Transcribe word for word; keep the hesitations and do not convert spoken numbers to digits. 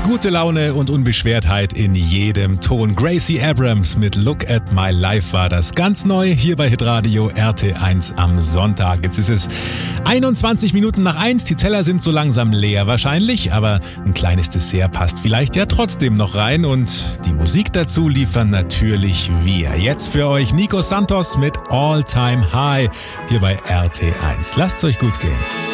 Gute Laune und Unbeschwertheit in jedem Ton. Gracie Abrams mit Look at My Life war das. Ganz neu hier bei Hitradio R T eins am Sonntag. Jetzt ist es einundzwanzig Minuten nach eins. Die Teller sind so langsam leer wahrscheinlich, aber ein kleines Dessert passt vielleicht ja trotzdem noch rein. Und die Musik dazu liefern natürlich wir. Jetzt für euch Nico Santos mit All Time High hier bei R T eins. Lasst's euch gut gehen.